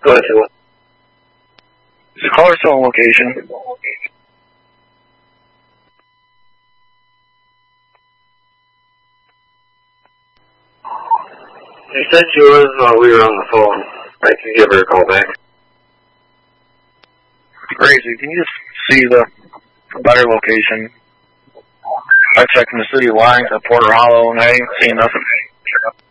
Go ahead, Phil. Is the caller still on location? She said she was while we were on the phone. I can give her a call back. Crazy. Can you just see the better location? I checked in the city lines at Porter Hollow and I ain't seen nothing.